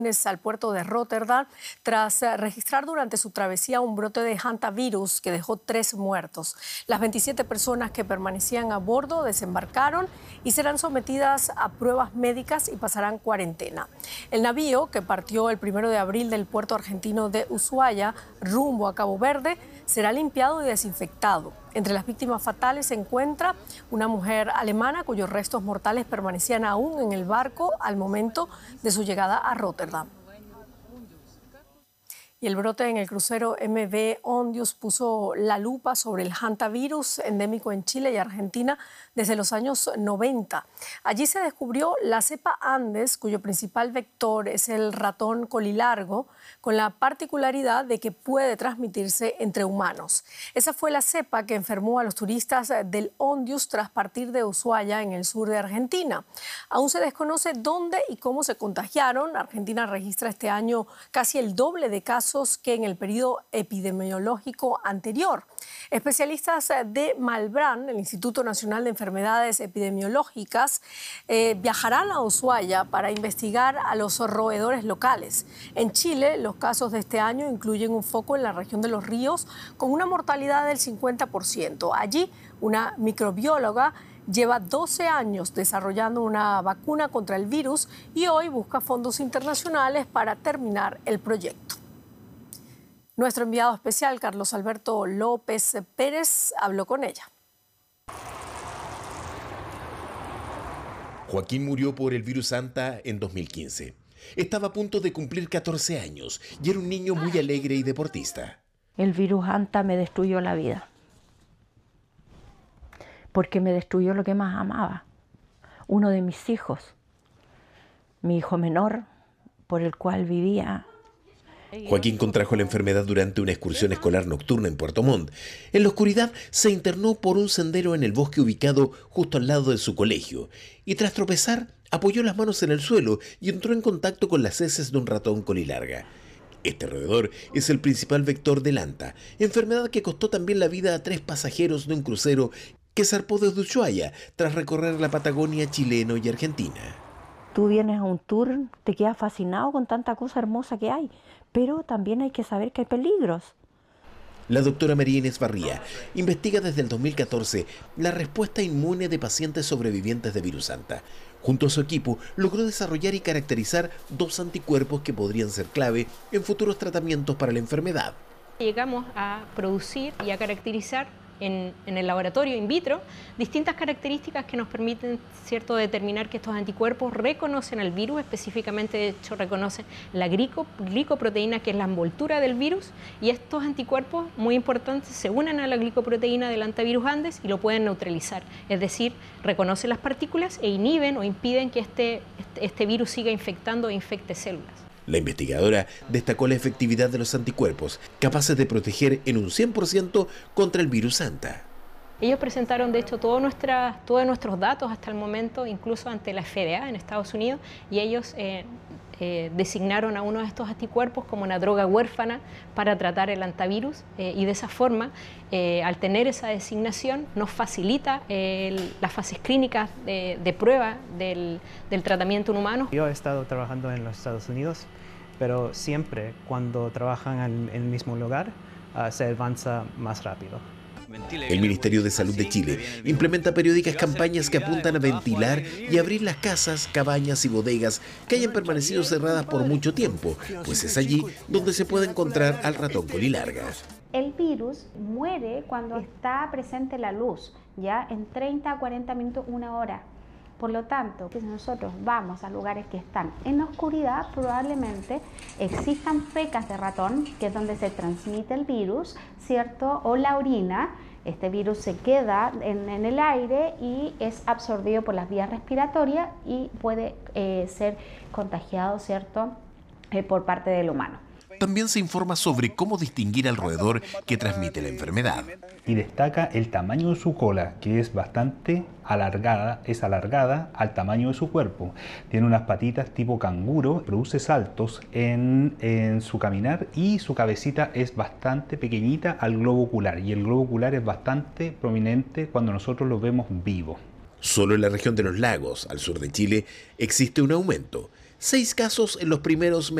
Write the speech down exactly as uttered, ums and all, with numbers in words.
al puerto de Róterdam tras registrar durante su travesía un brote de hantavirus que dejó tres muertos. Las veintisiete personas que permanecían a bordo desembarcaron y serán sometidas a pruebas médicas y pasarán cuarentena. El navío, que partió el primero de abril del puerto argentino de Ushuaia rumbo a Cabo Verde, será limpiado y desinfectado. Entre las víctimas fatales se encuentra una mujer alemana cuyos restos mortales permanecían aún en el barco al momento de su llegada a Róterdam. Y el brote en el crucero M V Ondius puso la lupa sobre el hantavirus endémico en Chile y Argentina desde los años noventa. Allí se descubrió la cepa Andes, cuyo principal vector es el ratón colilargo, con la particularidad de que puede transmitirse entre humanos. Esa fue la cepa que enfermó a los turistas del Ondius tras partir de Ushuaia, en el sur de Argentina. Aún se desconoce dónde y cómo se contagiaron. Argentina registra este año casi el doble de casos que en el periodo epidemiológico anterior. Especialistas de Malbrán, el Instituto Nacional de Enfermedades Epidemiológicas, eh, viajarán a Ushuaia para investigar a los roedores locales. En Chile, los casos de este año incluyen un foco en la región de Los Ríos con una mortalidad del cincuenta por ciento. Allí, una microbióloga lleva doce años desarrollando una vacuna contra el virus y hoy busca fondos internacionales para terminar el proyecto. Nuestro enviado especial, Carlos Alberto López Pérez, habló con ella. Joaquín murió por el virus Hanta en dos mil quince. Estaba a punto de cumplir catorce años y era un niño muy alegre y deportista. El virus Hanta me destruyó la vida, porque me destruyó lo que más amaba, uno de mis hijos, mi hijo menor, por el cual vivía. Joaquín contrajo la enfermedad durante una excursión escolar nocturna en Puerto Montt. En la oscuridad se internó por un sendero en el bosque ubicado justo al lado de su colegio y tras tropezar apoyó las manos en el suelo y entró en contacto con las heces de un ratón colilarga. Este roedor es el principal vector del Hanta, enfermedad que costó también la vida a tres pasajeros de un crucero que zarpó desde Ushuaia tras recorrer la Patagonia chileno y Argentina. Tú vienes a un tour, te quedas fascinado con tanta cosa hermosa que hay, pero también hay que saber que hay peligros. La doctora María Inés Barría investiga desde el dos mil catorce la respuesta inmune de pacientes sobrevivientes de virus Hanta. Junto a su equipo logró desarrollar y caracterizar dos anticuerpos que podrían ser clave en futuros tratamientos para la enfermedad. Llegamos a producir y a caracterizar En, en el laboratorio in vitro distintas características que nos permiten, cierto, determinar que estos anticuerpos reconocen el virus, específicamente de hecho reconocen la glico, glicoproteína, que es la envoltura del virus, y estos anticuerpos, muy importantes, se unen a la glicoproteína del hantavirus Andes y lo pueden neutralizar, es decir, reconocen las partículas e inhiben o impiden que este, este, este virus siga infectando e infecte células. La investigadora destacó la efectividad de los anticuerpos, capaces de proteger en un cien por ciento contra el virus Hanta. Ellos presentaron, de hecho, todos, nuestras, todos nuestros datos hasta el momento, incluso ante la F D A en Estados Unidos, y ellos eh, eh, designaron a uno de estos anticuerpos como una droga huérfana para tratar el hantavirus, eh, y de esa forma, eh, al tener esa designación, nos facilita el, las fases clínicas de, de prueba del, del tratamiento en humanos. Yo he estado trabajando en los Estados Unidos, pero siempre cuando trabajan en el mismo lugar, uh, se avanza más rápido. El Ministerio de Salud de Chile implementa periódicas campañas que apuntan a ventilar y abrir las casas, cabañas y bodegas que hayan permanecido cerradas por mucho tiempo, pues es allí donde se puede encontrar al ratón colilarga. El virus muere cuando está presente la luz, ya en treinta a cuarenta minutos, una hora. Por lo tanto, si nosotros vamos a lugares que están en la oscuridad, probablemente existan fecas de ratón, que es donde se transmite el virus, ¿cierto? O la orina. Este virus se queda en, en el aire y es absorbido por las vías respiratorias y puede eh, ser contagiado, ¿cierto? Eh, por parte del humano. También se informa sobre cómo distinguir al roedor que transmite la enfermedad. Y destaca el tamaño de su cola, que es bastante alargada, es alargada al tamaño de su cuerpo. Tiene unas patitas tipo canguro, produce saltos en, en su caminar y su cabecita es bastante pequeñita al globo ocular. Y el globo ocular es bastante prominente cuando nosotros lo vemos vivo. Solo en la región de los lagos, al sur de Chile, existe un aumento. Seis casos en los primeros meses